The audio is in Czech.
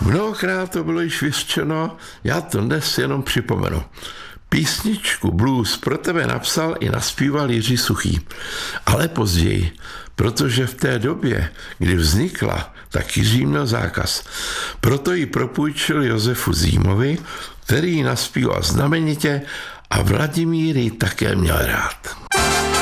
Mnohokrát to bylo již vyřčeno, já to dnes jenom připomenu. Písničku Blues pro tebe napsal i naspíval Jiří Suchý, ale později, protože v té době, kdy vznikla, tak Jiří měl zákaz. Proto ji propůjčil Josefu Zímovi, který ji naspíval znamenitě a Vladimír ji také měl rád.